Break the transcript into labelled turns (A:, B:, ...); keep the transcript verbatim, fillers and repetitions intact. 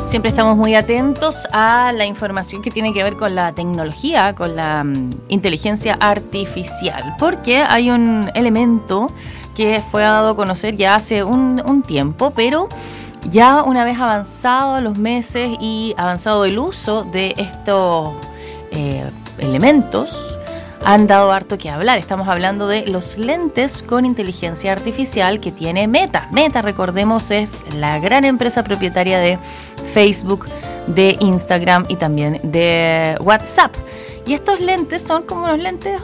A: Siempre estamos muy atentos a la información que tiene que ver con la tecnología, con la um, inteligencia artificial, porque hay un elemento que fue dado a conocer ya hace un, un tiempo, pero ya una vez avanzados los meses y avanzado el uso de estos eh, elementos, han dado harto que hablar. Estamos hablando de los lentes con inteligencia artificial que tiene Meta. Meta, recordemos, es la gran empresa propietaria de Facebook, de Instagram y también de WhatsApp. Y estos lentes son como unos lentes